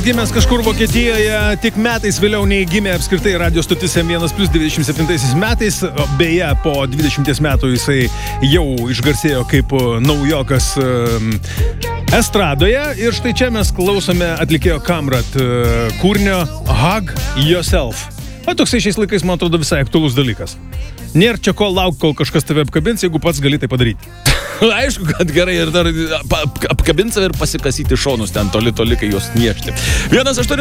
Gimęs kažkur Vokietijoje, tik metais vėliau nei gimė apskritai radio stotis M1 plus 27 metais. Beje, po 20 metų jisai jau išgarsėjo kaip naujokas estradoje. Ir štai čia mes klausome atlikėjo Kamrat kūrinio Hug Yourself. O toksai šiais laikais, man atrodo, visai aktualus dalykas. Nėra čia ko lauk, kol kažkas tave apkabins, jeigu pats gali tai padaryti. Aišku, kad gerai ir dar apkabint save ir pasikasyti šonus ten toli, kai juos niešti. 1-8